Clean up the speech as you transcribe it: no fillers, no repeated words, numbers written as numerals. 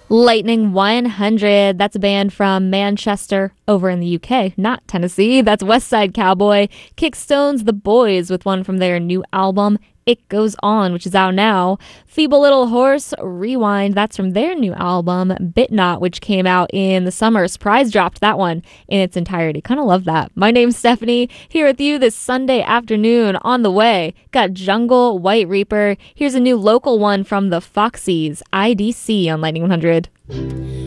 Lightning 100, that's a band from Manchester over in the UK, not Tennessee. That's West Side Cowboy. Kickstone's The Boys with one from their new album, It Goes On, which is out now. Feeble Little Horse, Rewind, that's from their new album, Bit Not, which came out in the summer. Surprise dropped that one in its entirety. Kind of love that. My name's Stephanie, here with you this Sunday afternoon. On the way, got Jungle, White Reaper. Here's a new local one from the Foxies, IDC on Lightning 100.